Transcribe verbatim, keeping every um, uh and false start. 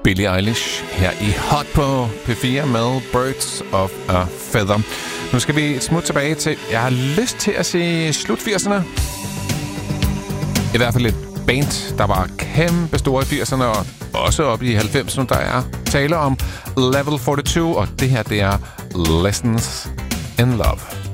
Billie Eilish her i Hot på P fire med Birds of a Feather. Nu skal vi et smut tilbage til, jeg har lyst til at se slut firserne. I hvert fald et band, der var kæmpe store i firserne og også op i halvfemserne. Der er tale om Level fireogfyrre, og det her det er Lessons in Love.